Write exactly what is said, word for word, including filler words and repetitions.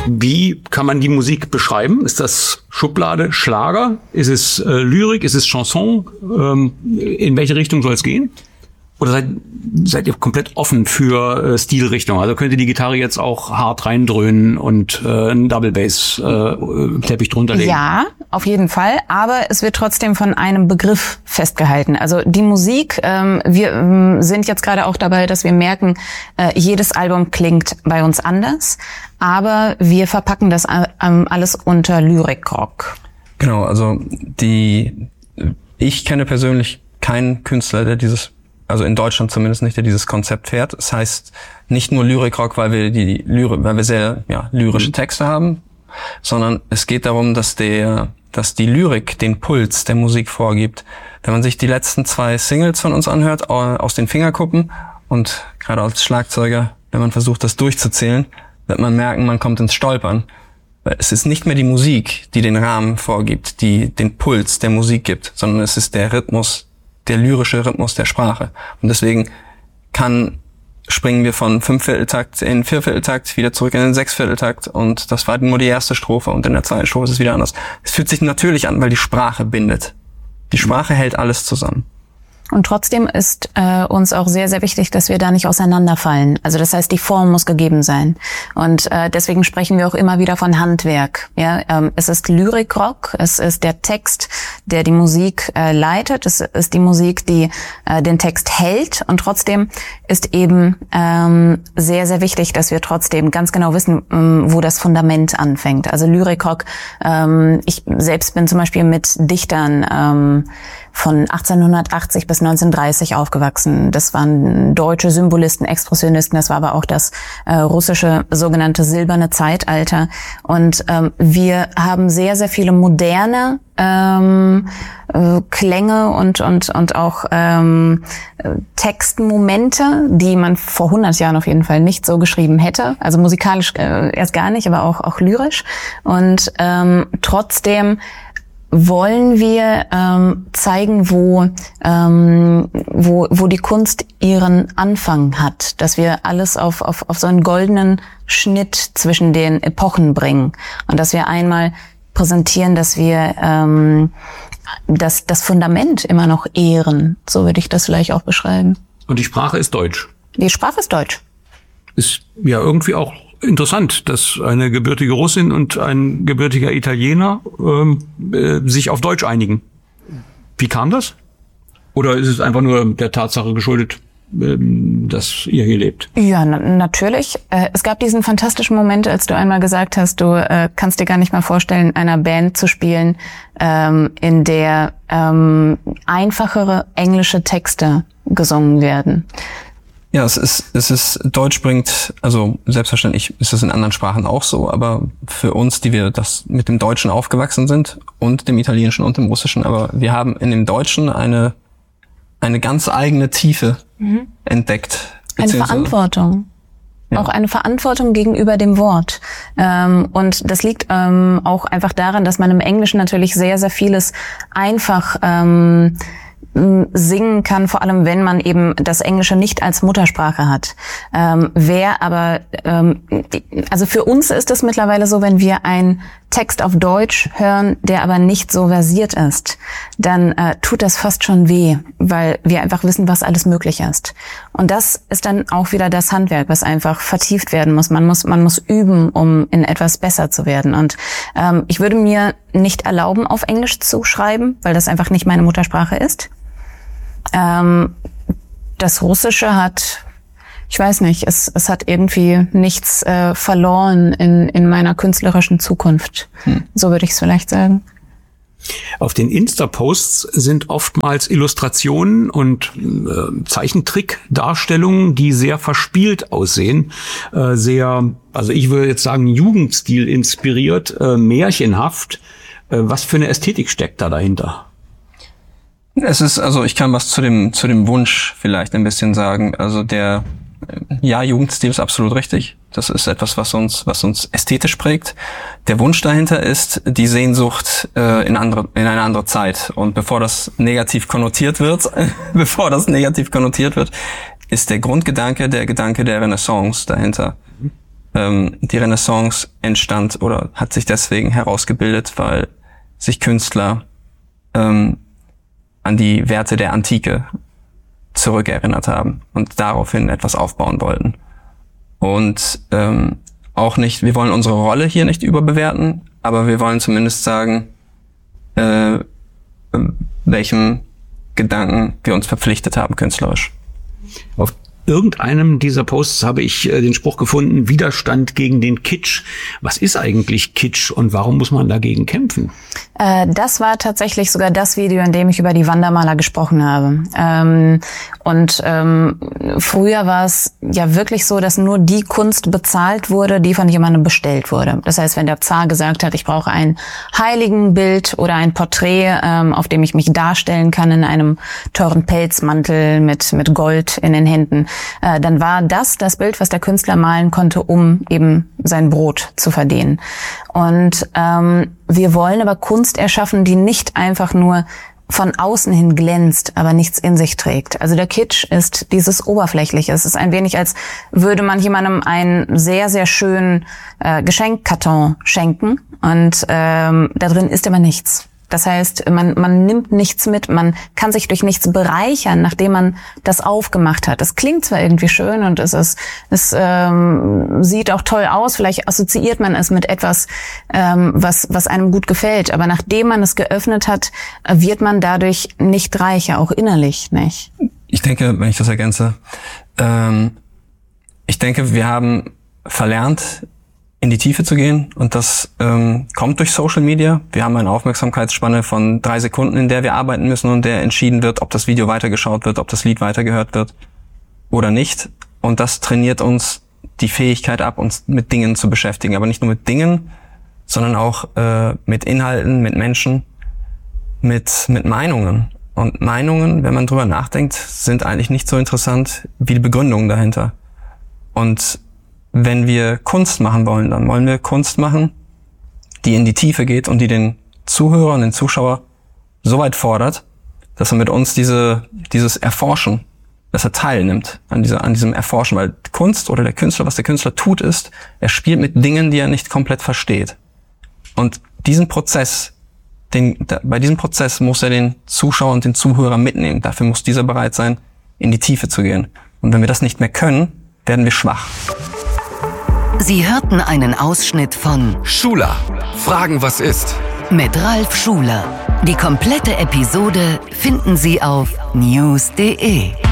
Wie kann man die Musik beschreiben? Ist das Schublade Schlager? Ist es äh, Lyrik? Ist es Chanson? Ähm, in welche Richtung soll es gehen? Oder seid, seid ihr komplett offen für äh, Stilrichtung? Also könnt ihr die Gitarre jetzt auch hart reindröhnen und äh, einen Double Bass äh, Teppich drunter legen? Ja, auf jeden Fall. Aber es wird trotzdem von einem Begriff festgehalten. Also die Musik, ähm, wir ähm, sind jetzt gerade auch dabei, dass wir merken, äh, jedes Album klingt bei uns anders. Aber wir verpacken das ähm, alles unter Lyrikrock. Genau, also die, ich kenne persönlich keinen Künstler, der dieses, also in Deutschland zumindest nicht, der dieses Konzept fährt. Das heißt nicht nur Lyrikrock, weil wir die Lyrik, weil wir sehr ja, lyrische Texte haben, sondern es geht darum, dass der, dass die Lyrik den Puls der Musik vorgibt. Wenn man sich die letzten zwei Singles von uns anhört, aus den Fingerkuppen, und gerade als Schlagzeuger, wenn man versucht, das durchzuzählen, wird man merken, man kommt ins Stolpern. Weil es ist nicht mehr die Musik, die den Rahmen vorgibt, die den Puls der Musik gibt, sondern es ist der Rhythmus, der lyrische Rhythmus der Sprache. Und deswegen kann, springen wir von Fünfvierteltakt in Viervierteltakt wieder zurück in den Sechsvierteltakt, und das war nur die erste Strophe, und in der zweiten Strophe ist es wieder anders. Es fühlt sich natürlich an, weil die Sprache bindet. Die Sprache hält alles zusammen. Und trotzdem ist äh, uns auch sehr, sehr wichtig, dass wir da nicht auseinanderfallen. Also das heißt, die Form muss gegeben sein. Und äh, deswegen sprechen wir auch immer wieder von Handwerk. Ja, ähm, es ist Lyrikrock, es ist der Text, der die Musik äh, leitet, es ist die Musik, die äh, den Text hält. Und trotzdem ist eben ähm, sehr, sehr wichtig, dass wir trotzdem ganz genau wissen, ähm, wo das Fundament anfängt. Also Lyrikrock, ähm, ich selbst bin zum Beispiel mit Dichtern ähm, von achtzehnhundertachtzig bis neunzehnhundertdreißig aufgewachsen. Das waren deutsche Symbolisten, Expressionisten, das war aber auch das äh, russische sogenannte silberne Zeitalter. Und ähm, wir haben sehr, sehr viele moderne ähm, äh, Klänge und und und auch ähm, Textmomente, die man vor hundert Jahren auf jeden Fall nicht so geschrieben hätte. Also musikalisch äh, erst gar nicht, aber auch auch lyrisch. Und ähm, trotzdem wollen wir ähm, zeigen, wo ähm, wo wo die Kunst ihren Anfang hat, dass wir alles auf auf auf so einen goldenen Schnitt zwischen den Epochen bringen, und dass wir einmal präsentieren, dass wir ähm, das das Fundament immer noch ehren. So würde ich das vielleicht auch beschreiben. Und die Sprache ist Deutsch. Die Sprache ist Deutsch. Ist ja irgendwie auch interessant, dass eine gebürtige Russin und ein gebürtiger Italiener ähm, äh, sich auf Deutsch einigen. Wie kam das? Oder ist es einfach nur der Tatsache geschuldet, ähm, dass ihr hier lebt? Ja, na- natürlich. Äh, es gab diesen fantastischen Moment, als du einmal gesagt hast, du äh, kannst dir gar nicht mal vorstellen, einer Band zu spielen, ähm, in der ähm, einfachere englische Texte gesungen werden. Ja, es ist, es ist, Deutsch bringt, also selbstverständlich ist es in anderen Sprachen auch so, aber für uns, die wir das mit dem Deutschen aufgewachsen sind und dem Italienischen und dem Russischen, aber wir haben in dem Deutschen eine, eine ganz eigene Tiefe mhm. entdeckt. Eine Verantwortung. Ja. Auch eine Verantwortung gegenüber dem Wort. Ähm, und das liegt ähm, auch einfach daran, dass man im Englischen natürlich sehr, sehr vieles einfach ähm, singen kann, vor allem wenn man eben das Englische nicht als Muttersprache hat. Ähm, wer aber, ähm, also für uns ist es mittlerweile so, wenn wir einen Text auf Deutsch hören, der aber nicht so versiert ist, dann äh, tut das fast schon weh, weil wir einfach wissen, was alles möglich ist. Und das ist dann auch wieder das Handwerk, was einfach vertieft werden muss. Man muss, man muss üben, um in etwas besser zu werden. Und ähm, ich würde mir nicht erlauben, auf Englisch zu schreiben, weil das einfach nicht meine Muttersprache ist. Ähm, das Russische hat, ich weiß nicht, es, es hat irgendwie nichts äh, verloren in, in meiner künstlerischen Zukunft. Hm. So würde ich es vielleicht sagen. Auf den Insta-Posts sind oftmals Illustrationen und äh, Zeichentrick-Darstellungen, die sehr verspielt aussehen, äh, sehr, also ich würde jetzt sagen, Jugendstil inspiriert, äh, märchenhaft. Äh, was für eine Ästhetik steckt da dahinter? Es ist, also ich kann was zu dem zu dem Wunsch vielleicht ein bisschen sagen. Also der, ja, Jugendstil ist absolut richtig. Das ist etwas, was uns was uns ästhetisch prägt. Der Wunsch dahinter ist die Sehnsucht äh, in andere in eine andere Zeit. Und bevor das negativ konnotiert wird, bevor das negativ konnotiert wird, ist der Grundgedanke der Gedanke der Renaissance dahinter. ähm, die Renaissance entstand oder hat sich deswegen herausgebildet, weil sich Künstler ähm, an die Werte der Antike zurückerinnert haben und daraufhin etwas aufbauen wollten. Und ähm, auch nicht, wir wollen unsere Rolle hier nicht überbewerten, aber wir wollen zumindest sagen, äh, welchem Gedanken wir uns verpflichtet haben, künstlerisch. Auf irgendeinem dieser Posts habe ich äh, den Spruch gefunden, Widerstand gegen den Kitsch. Was ist eigentlich Kitsch und warum muss man dagegen kämpfen? Äh, das war tatsächlich sogar das Video, in dem ich über die Wandermaler gesprochen habe. Ähm, und ähm, früher war es ja wirklich so, dass nur die Kunst bezahlt wurde, die von jemandem bestellt wurde. Das heißt, wenn der Zar gesagt hat, ich brauche ein Heiligenbild oder ein Porträt, ähm, auf dem ich mich darstellen kann in einem teuren Pelzmantel mit mit Gold in den Händen, äh, dann war das das Bild, was der Künstler malen konnte, um eben sein Brot zu verdienen. Und ähm, wir wollen aber Kunst erschaffen, die nicht einfach nur von außen hin glänzt, aber nichts in sich trägt. Also der Kitsch ist dieses Oberflächliche. Es ist ein wenig, als würde man jemandem einen sehr, sehr schönen äh, Geschenkkarton schenken und ähm, da drin ist aber nichts. Das heißt, man, man nimmt nichts mit, man kann sich durch nichts bereichern, nachdem man das aufgemacht hat. Es klingt zwar irgendwie schön und es ist, es ähm, sieht auch toll aus, vielleicht assoziiert man es mit etwas, ähm, was, was einem gut gefällt, aber nachdem man es geöffnet hat, wird man dadurch nicht reicher, auch innerlich nicht. Ich denke, wenn ich das ergänze, ähm, ich denke, wir haben verlernt, in die Tiefe zu gehen und das ähm, kommt durch Social Media. Wir haben eine Aufmerksamkeitsspanne von drei Sekunden, in der wir arbeiten müssen und der entschieden wird, ob das Video weitergeschaut wird, ob das Lied weitergehört wird oder nicht. Und das trainiert uns die Fähigkeit ab, uns mit Dingen zu beschäftigen. Aber nicht nur mit Dingen, sondern auch äh, mit Inhalten, mit Menschen, mit mit Meinungen. Und Meinungen, wenn man drüber nachdenkt, sind eigentlich nicht so interessant wie die Begründungen dahinter. Und wenn wir Kunst machen wollen, dann wollen wir Kunst machen, die in die Tiefe geht und die den Zuhörer und den Zuschauer so weit fordert, dass er mit uns diese dieses Erforschen, dass er teilnimmt an dieser an diesem Erforschen, weil Kunst oder der Künstler, was der Künstler tut, ist, er spielt mit Dingen, die er nicht komplett versteht. Und diesen Prozess, den da, bei diesem Prozess muss er den Zuschauer und den Zuhörer mitnehmen. Dafür muss dieser bereit sein, in die Tiefe zu gehen. Und wenn wir das nicht mehr können, werden wir schwach. Sie hörten einen Ausschnitt von Schuler. Fragen, was ist? Mit Ralf Schuler. Die komplette Episode finden Sie auf news punkt de.